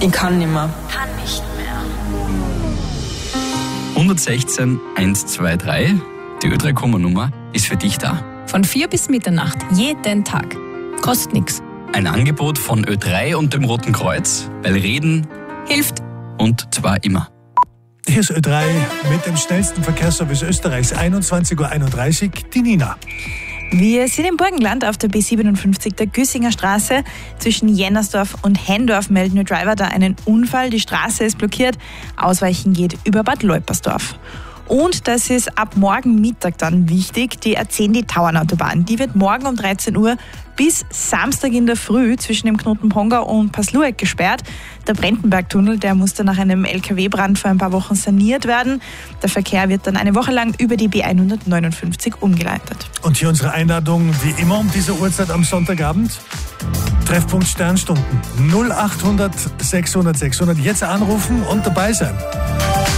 Ich kann nicht mehr. 116 123, die Ö3-Nummer ist für dich da. Von 4 bis Mitternacht, jeden Tag. Kostet nichts. Ein Angebot von Ö3 und dem Roten Kreuz, weil Reden Hilft. und zwar immer. Hier ist Ö3 mit dem schnellsten Verkehrsservice Österreichs, 21.31 Uhr, die Nina. Wir sind im Burgenland auf der B57 der Güssinger Straße. Zwischen Jennersdorf und Hendorf melden Driver da einen Unfall. Die Straße ist blockiert. Ausweichen geht über Bad Leupersdorf. Und das ist ab morgen Mittag dann wichtig, die A10, die Tauernautobahn. Die wird morgen um 13 Uhr bis Samstag in der Früh zwischen dem Knoten Pongau und Paslueck gesperrt. Der Brentenbergtunnel, der musste nach einem LKW-Brand vor ein paar Wochen saniert werden. Der Verkehr wird dann eine Woche lang über die B159 umgeleitet. Und hier unsere Einladung, wie immer um diese Uhrzeit am Sonntagabend. Treffpunkt Sternstunden 0800 600 600. Jetzt anrufen und dabei sein.